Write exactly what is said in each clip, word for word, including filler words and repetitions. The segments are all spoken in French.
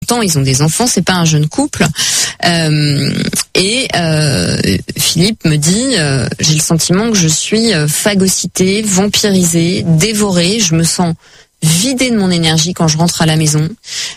ans, ils ont des enfants, c'est pas un jeune couple. Euh, et euh, Philippe me dit, euh, j'ai le sentiment que je suis phagocytée, vampirisée, dévorée, je me sens vidée de mon énergie quand je rentre à la maison,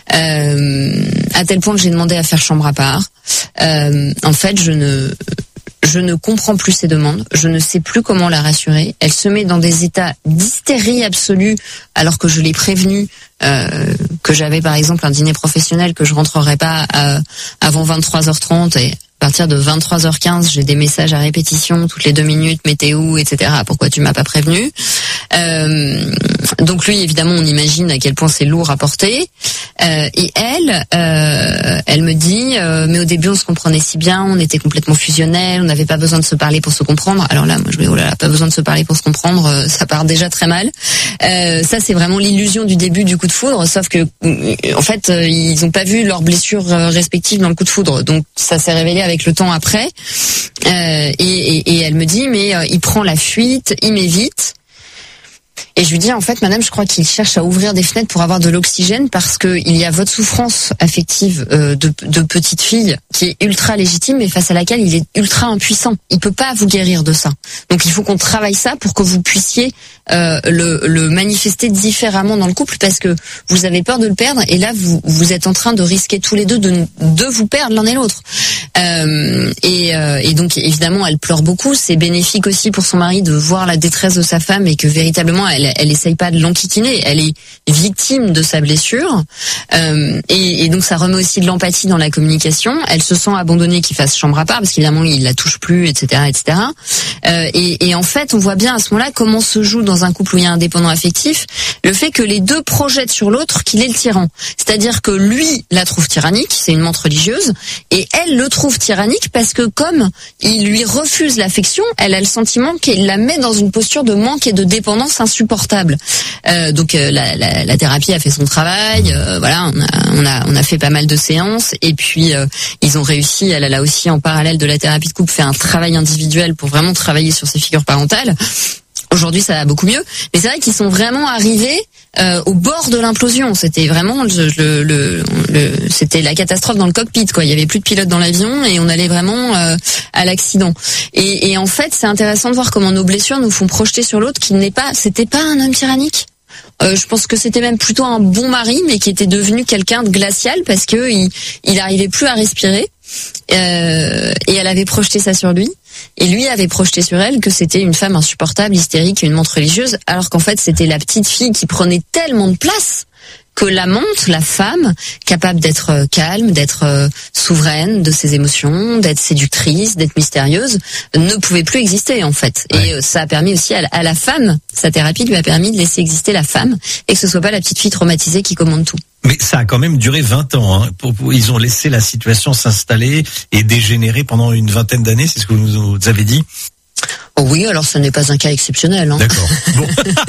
euh, à tel point que j'ai demandé à faire chambre à part. Euh, en fait, je ne... Je ne comprends plus ses demandes, je ne sais plus comment la rassurer. Elle se met dans des états d'hystérie absolue alors que je l'ai prévenue euh, que j'avais par exemple un dîner professionnel, que je rentrerais pas à, avant vingt-trois heures trente et à partir de vingt-trois heures quinze, j'ai des messages à répétition toutes les deux minutes, mais t'es où, et cetera. Pourquoi tu m'as pas prévenu? euh, Donc lui, évidemment, on imagine à quel point c'est lourd à porter. Euh, et elle, euh, elle me dit, euh, mais au début on se comprenait si bien, on était complètement fusionnels, on n'avait pas besoin de se parler pour se comprendre. Alors là, moi je me dis, oh là là, pas besoin de se parler pour se comprendre, euh, ça part déjà très mal. Euh, ça c'est vraiment l'illusion du début du coup de foudre, sauf que en fait euh, ils ont pas vu leurs blessures euh, respectives dans le coup de foudre, donc ça s'est révélé avec le temps après. Euh, et, et, et elle me dit, mais euh, il prend la fuite, il m'évite. Et je lui dis, en fait, madame, je crois qu'il cherche à ouvrir des fenêtres pour avoir de l'oxygène parce que il y a votre souffrance affective euh, de, de petite fille qui est ultra légitime, mais face à laquelle il est ultra impuissant. Il peut pas vous guérir de ça. Donc, il faut qu'on travaille ça pour que vous puissiez euh, le, le manifester différemment dans le couple, parce que vous avez peur de le perdre et là, vous, vous êtes en train de risquer tous les deux de, de vous perdre l'un et l'autre. Euh, et, euh, et donc, évidemment, elle pleure beaucoup. C'est bénéfique aussi pour son mari de voir la détresse de sa femme et que véritablement, elle Elle, elle essaye pas de l'enquiquiner, elle est victime de sa blessure, euh, et, et donc ça remet aussi de l'empathie dans la communication. Elle se sent abandonnée qu'il fasse chambre à part parce qu'évidemment il la touche plus, et cetera, et cetera. Euh, et, et en fait, on voit bien à ce moment-là comment se joue dans un couple où il y a un dépendant affectif le fait que les deux projettent sur l'autre qu'il est le tyran. C'est-à-dire que lui la trouve tyrannique, c'est une menthe religieuse, et elle le trouve tyrannique parce que comme il lui refuse l'affection, elle a le sentiment qu'il la met dans une posture de manque et de dépendance insupportable. Euh, donc euh, la, la, la thérapie a fait son travail. Euh, voilà, on a, on a on a fait pas mal de séances et puis euh, ils ont réussi. Elle, elle a aussi en parallèle de la thérapie de couple fait un travail individuel pour vraiment travailler sur ses figures parentales. Aujourd'hui, ça va beaucoup mieux. Mais c'est vrai qu'ils sont vraiment arrivés euh, au bord de l'implosion. C'était vraiment le, le, le, le c'était la catastrophe dans le cockpit, quoi. Il y avait plus de pilote dans l'avion et on allait vraiment euh, à l'accident. Et, et en fait, c'est intéressant de voir comment nos blessures nous font projeter sur l'autre qui n'est pas, c'était pas un homme tyrannique. Euh, je pense que c'était même plutôt un bon mari, mais qui était devenu quelqu'un de glacial parce que il, il arrivait plus à respirer. Euh, et elle avait projeté ça sur lui. Et lui avait projeté sur elle que c'était une femme insupportable, hystérique et une menthe religieuse, alors qu'en fait c'était la petite fille qui prenait tellement de place que la menthe, la femme, capable d'être calme, d'être euh, souveraine de ses émotions, d'être séductrice, d'être mystérieuse, ne pouvait plus exister en fait. Ouais. Et euh, ça a permis aussi à la, à la femme, sa thérapie lui a permis de laisser exister la femme et que ce soit pas la petite fille traumatisée qui commande tout. Mais ça a quand même duré vingt ans. Hein. Pour, pour, ils ont laissé la situation s'installer et dégénérer pendant une vingtaine d'années, c'est ce que vous nous avez dit. Oh oui, alors ce n'est pas un cas exceptionnel. Hein. D'accord. Bon.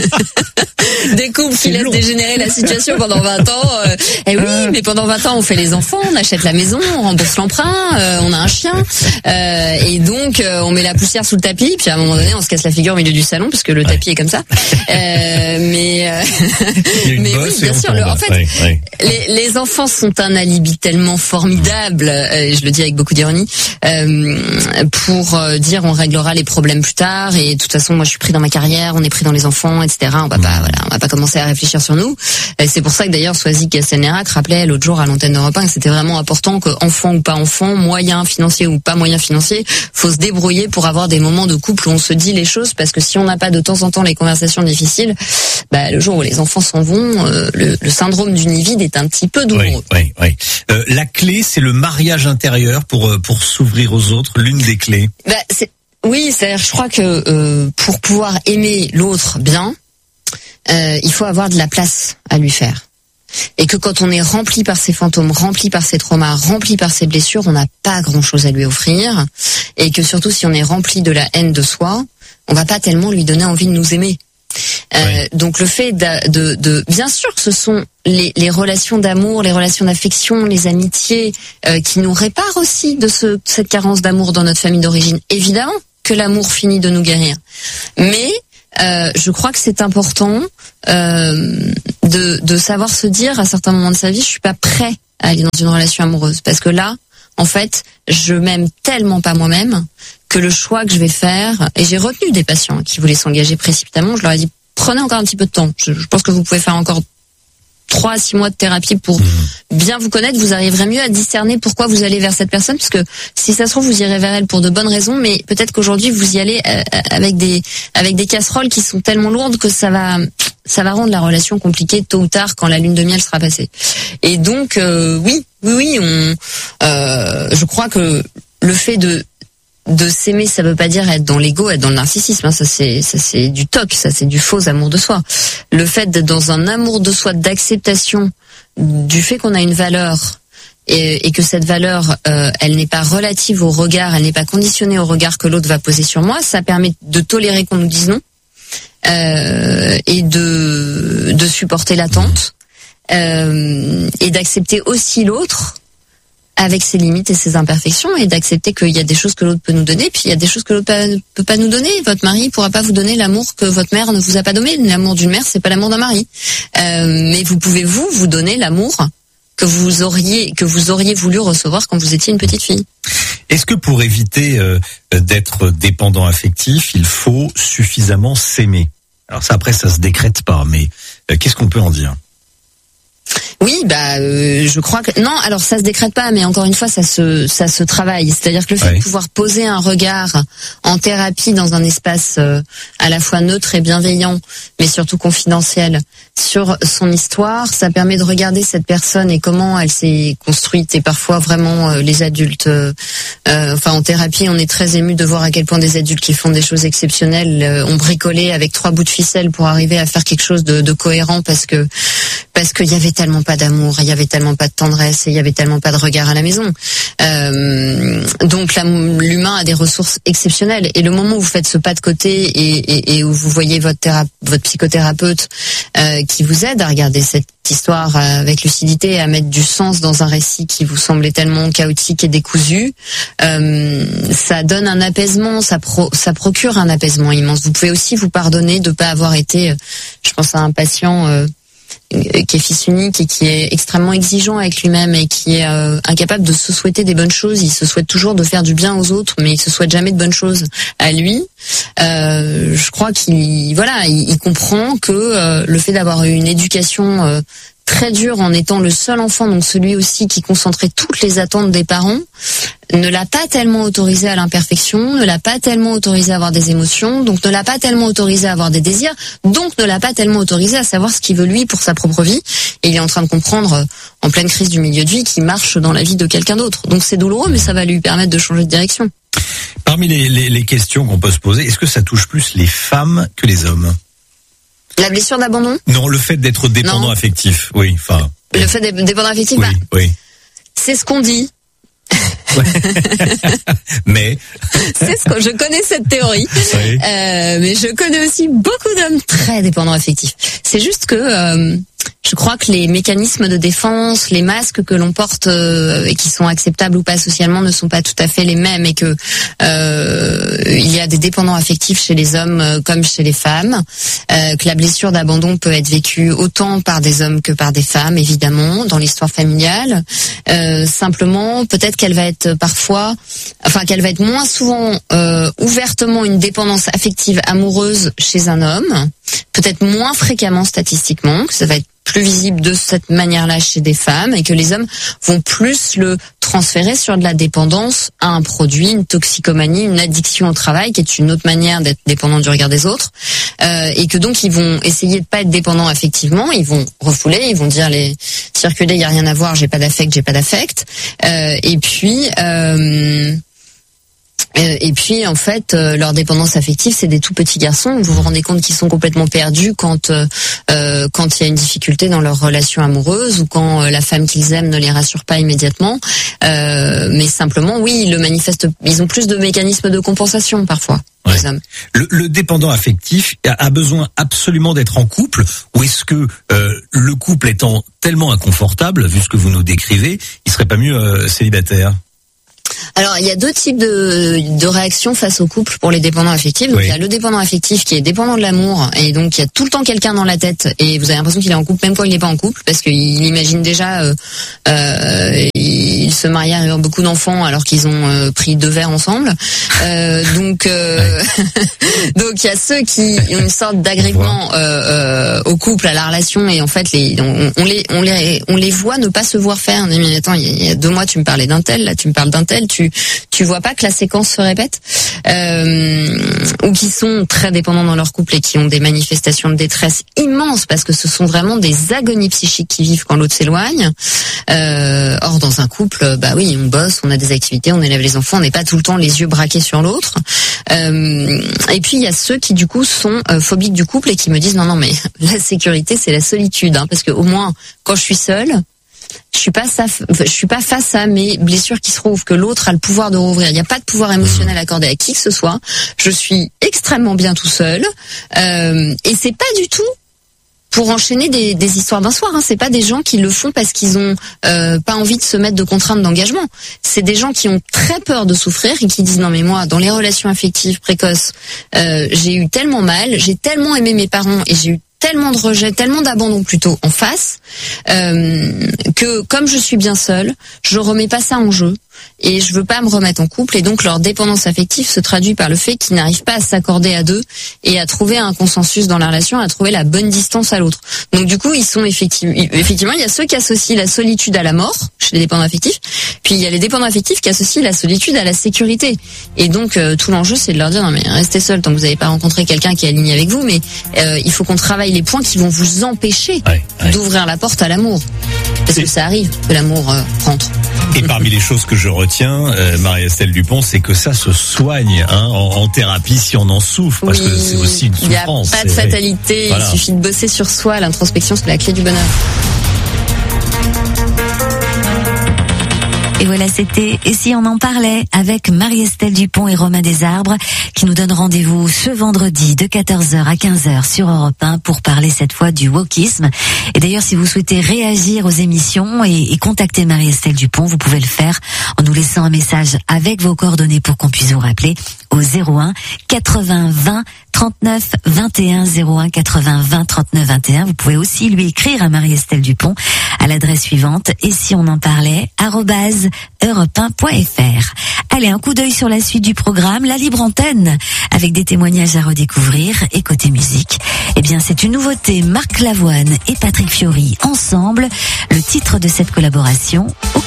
Des couples qui laissent dégénérer la situation pendant vingt ans. Euh, eh oui, mais pendant vingt ans, on fait les enfants, on achète la maison, on rembourse l'emprunt, euh, on a un chien. Euh, et donc, euh, on met la poussière sous le tapis. Puis à un moment donné, on se casse la figure au milieu du salon parce que le ouais. tapis est comme ça. Euh, mais euh, mais oui, bien sûr. Le, en fait, ouais, ouais. Les, les enfants sont un alibi tellement formidable, euh, je le dis avec beaucoup d'ironie, euh, pour euh, dire on réglera les problèmes plus tard. Et de toute façon, moi, je suis pris dans ma carrière, on est pris dans les enfants, et cetera. On va pas, voilà, on va pas commencer à réfléchir sur nous. Et c'est pour ça que d'ailleurs, Swazik Senerac rappelait l'autre jour à l'antenne d'Europe un que c'était vraiment important que enfant ou pas enfant, moyen financier ou pas moyen financier, faut se débrouiller pour avoir des moments de couple où on se dit les choses, parce que si on n'a pas de temps en temps les conversations difficiles, bah le jour où les enfants s'en vont, euh, le, le syndrome du nid vide est un petit peu douloureux. Oui, oui, oui. Euh, la clé, c'est le mariage intérieur pour pour s'ouvrir aux autres. L'une des clés. Bah, c'est Oui, c'est-à-dire, je crois que euh, pour pouvoir aimer l'autre bien, euh, il faut avoir de la place à lui faire. Et que quand on est rempli par ses fantômes, rempli par ses traumas, rempli par ses blessures, on n'a pas grand-chose à lui offrir. Et que surtout, si on est rempli de la haine de soi, on va pas tellement lui donner envie de nous aimer. Euh, oui. Donc le fait de, de, de, bien sûr que ce sont les, les relations d'amour, les relations d'affection, les amitiés euh, qui nous réparent aussi de ce, cette carence d'amour dans notre famille d'origine. Évidemment que l'amour finit de nous guérir, mais euh, je crois que c'est important euh, de, de savoir se dire à certains moments de sa vie, je suis pas prêt à aller dans une relation amoureuse. Parce que là, en fait, je m'aime tellement pas moi-même que le choix que je vais faire, et j'ai retenu des patients qui voulaient s'engager précipitamment, je leur ai dit, prenez encore un petit peu de temps. Je, je pense que vous pouvez faire encore trois à six mois de thérapie pour mmh. bien vous connaître. Vous arriverez mieux à discerner pourquoi vous allez vers cette personne, parce que si ça se trouve, vous irez vers elle pour de bonnes raisons, mais peut-être qu'aujourd'hui, vous y allez avec des avec des casseroles qui sont tellement lourdes que ça va ça va rendre la relation compliquée tôt ou tard quand la lune de miel sera passée. Et donc, euh, oui, oui, oui, on, euh, je crois que le fait de de s'aimer, ça veut pas dire être dans l'ego, être dans le narcissisme. Hein. Ça c'est, ça c'est du toc, ça c'est du faux amour de soi. Le fait d'être dans un amour de soi, d'acceptation du fait qu'on a une valeur et, et que cette valeur, euh, elle n'est pas relative au regard, elle n'est pas conditionnée au regard que l'autre va poser sur moi. Ça permet de tolérer qu'on nous dise non euh, et de de supporter l'attente euh, et d'accepter aussi l'autre avec ses limites et ses imperfections, et d'accepter qu'il y a des choses que l'autre peut nous donner, puis il y a des choses que l'autre ne peut pas nous donner. Votre mari pourra pas vous donner l'amour que votre mère ne vous a pas donné. L'amour d'une mère, c'est pas l'amour d'un mari. Euh, mais vous pouvez vous vous donner l'amour que vous auriez que vous auriez voulu recevoir quand vous étiez une petite fille. Est-ce que pour éviter euh, d'être dépendant affectif, il faut suffisamment s'aimer? Alors ça, après, ça se décrète pas, mais euh, qu'est-ce qu'on peut en dire? Oui, bah, euh, je crois que non. Alors, ça se décrète pas, mais encore une fois, ça se, ça se travaille. C'est-à-dire que le fait ouais. de pouvoir poser un regard en thérapie dans un espace euh, à la fois neutre et bienveillant, mais surtout confidentiel, sur son histoire, ça permet de regarder cette personne et comment elle s'est construite. Et parfois, vraiment, euh, les adultes, euh, euh, enfin, en thérapie, on est très ému de voir à quel point des adultes qui font des choses exceptionnelles euh, ont bricolé avec trois bouts de ficelle pour arriver à faire quelque chose de, de cohérent, parce que parce qu'il y avait tellement pas d'amour, il y avait tellement pas de tendresse, et il y avait tellement pas de regard à la maison. Euh, donc la, l'humain a des ressources exceptionnelles, et le moment où vous faites ce pas de côté et, et, et où vous voyez votre théra- votre psychothérapeute euh, qui vous aide à regarder cette histoire avec lucidité et à mettre du sens dans un récit qui vous semblait tellement chaotique et décousu, euh, ça donne un apaisement, ça, pro, ça procure un apaisement immense. Vous pouvez aussi vous pardonner de pas avoir été, je pense à un patient euh, qui est fils unique et qui est extrêmement exigeant avec lui-même et qui est euh, incapable de se souhaiter des bonnes choses. Il se souhaite toujours de faire du bien aux autres, mais il se souhaite jamais de bonnes choses à lui. Euh, je crois qu'il, voilà, il, il comprend que euh, le fait d'avoir eu une éducation euh, très dure en étant le seul enfant, donc celui aussi qui concentrait toutes les attentes des parents, ne l'a pas tellement autorisé à l'imperfection, ne l'a pas tellement autorisé à avoir des émotions, donc ne l'a pas tellement autorisé à avoir des désirs, donc ne l'a pas tellement autorisé à savoir ce qu'il veut lui pour sa propre vie. Et il est en train de comprendre, en pleine crise du milieu de vie, qu'il marche dans la vie de quelqu'un d'autre. Donc c'est douloureux, mais ça va lui permettre de changer de direction. Parmi les, les, les questions qu'on peut se poser, est-ce que ça touche plus les femmes que les hommes? La blessure d'abandon? Non, le fait d'être dépendant non. affectif, oui. Enfin. Le fait d'être dépendant affectif, oui, bah, oui. C'est ce qu'on dit. Ouais. Mais c'est ce que je connais cette théorie, oui. euh, mais je connais aussi beaucoup d'hommes très dépendants affectifs. C'est juste que euh, je crois que les mécanismes de défense, les masques que l'on porte euh, et qui sont acceptables ou pas socialement ne sont pas tout à fait les mêmes, et que euh, il y a des dépendants affectifs chez les hommes euh, comme chez les femmes, euh, que la blessure d'abandon peut être vécue autant par des hommes que par des femmes, évidemment, dans l'histoire familiale. Euh, simplement, peut-être qu'elle va être parfois, enfin qu'elle va être moins souvent euh, ouvertement une dépendance affective amoureuse chez un homme, peut-être moins fréquemment statistiquement, que ça va être plus visible de cette manière-là chez des femmes, et que les hommes vont plus le transférer sur de la dépendance à un produit, une toxicomanie, une addiction au travail, qui est une autre manière d'être dépendant du regard des autres, euh, et que donc ils vont essayer de pas être dépendants affectivement, ils vont refouler, ils vont dire les circuler, il y a rien à voir, j'ai pas d'affect, j'ai pas d'affect, euh, et puis euh, Et puis, en fait, euh, leur dépendance affective, c'est des tout petits garçons. Vous vous rendez compte qu'ils sont complètement perdus quand euh, quand il y a une difficulté dans leur relation amoureuse, ou quand euh, la femme qu'ils aiment ne les rassure pas immédiatement. Euh, mais simplement, oui, ils le manifestent. Ils ont plus de mécanismes de compensation parfois. Ouais. Les hommes. Le, le dépendant affectif a besoin absolument d'être en couple, ou est-ce que euh, le couple étant tellement inconfortable, vu ce que vous nous décrivez, il serait pas mieux euh, célibataire? Alors, il y a deux types de, de réactions face au couple pour les dépendants affectifs. Donc, oui. Il y a le dépendant affectif qui est dépendant de l'amour et donc il y a tout le temps quelqu'un dans la tête et vous avez l'impression qu'il est en couple même quand il n'est pas en couple parce qu'il imagine déjà euh, euh, il se marie avec beaucoup d'enfants alors qu'ils ont euh, pris deux verres ensemble. Euh, donc, euh, donc il y a ceux qui ont une sorte d'agrément euh, euh, au couple, à la relation et en fait les on, on les on les on les voit ne pas se voir faire. On dit, mais attends, il y a deux mois tu me parlais d'un tel, là tu me parles d'un tel, tu tu vois pas que la séquence se répète, euh, ou qui sont très dépendants dans leur couple et qui ont des manifestations de détresse immenses parce que ce sont vraiment des agonies psychiques qui vivent quand l'autre s'éloigne. Euh, or dans un couple, bah oui, on bosse, on a des activités, on élève les enfants, on n'est pas tout le temps les yeux braqués sur l'autre. Euh, et puis il y a ceux qui du coup sont euh, phobiques du couple et qui me disent non non mais la sécurité c'est la solitude, hein, parce que au moins quand je suis seule, je suis pas ça, je suis pas face à mes blessures qui se rouvrent, que l'autre a le pouvoir de rouvrir. Il n'y a pas de pouvoir émotionnel accordé à qui que ce soit. Je suis extrêmement bien tout seul, euh, et c'est pas du tout pour enchaîner des, des histoires d'un soir. Hein. C'est pas des gens qui le font parce qu'ils ont euh, pas envie de se mettre de contraintes d'engagement. C'est des gens qui ont très peur de souffrir et qui disent non mais moi dans les relations affectives précoces, euh, j'ai eu tellement mal, j'ai tellement aimé mes parents et j'ai eu tellement de rejet, tellement d'abandon plutôt en face, euh, que comme je suis bien seule, je remets pas ça en jeu et je veux pas me remettre en couple et donc leur dépendance affective se traduit par le fait qu'ils n'arrivent pas à s'accorder à deux et à trouver un consensus dans la relation, à trouver la bonne distance à l'autre. Donc du coup, ils sont effectivement, effectivement, il y a ceux qui associent la solitude à la mort chez les dépendants affectifs, puis il y a les dépendants affectifs qui associent la solitude à la sécurité. Et donc euh, tout l'enjeu, c'est de leur dire non mais restez seuls tant que vous n'avez pas rencontré quelqu'un qui est aligné avec vous, mais euh, il faut qu'on travaille les points qui vont vous empêcher ouais, ouais. d'ouvrir la porte à l'amour. Parce que ça arrive que l'amour euh, rentre. Et parmi les choses que je retiens, euh, Marie-Estelle Dupont, c'est que ça se soigne hein, en, en thérapie si on en souffre, parce oui, que c'est aussi une souffrance. Il n'y a pas de fatalité, voilà. Il suffit de bosser sur soi, l'introspection c'est la clé du bonheur. Et voilà, c'était « Et si on en parlait ?» avec Marie-Estelle Dupont et Romain Desarbres qui nous donnent rendez-vous ce vendredi de quatorze heures à quinze heures sur Europe un pour parler cette fois du wokisme. Et d'ailleurs, si vous souhaitez réagir aux émissions et, et contacter Marie-Estelle Dupont, vous pouvez le faire en nous laissant un message avec vos coordonnées pour qu'on puisse vous rappeler au zéro un quatre-vingts vingt trente-neuf vingt et un zéro un quatre-vingts vingt trente-neuf vingt et un. Vous pouvez aussi lui écrire à Marie-Estelle Dupont à l'adresse suivante et si on en parlait arobase europe un point f r. Allez, un coup d'œil sur la suite du programme, la libre antenne, avec des témoignages à redécouvrir et côté musique. Eh bien, c'est une nouveauté, Marc Lavoine et Patrick Fiori ensemble. Le titre de cette collaboration,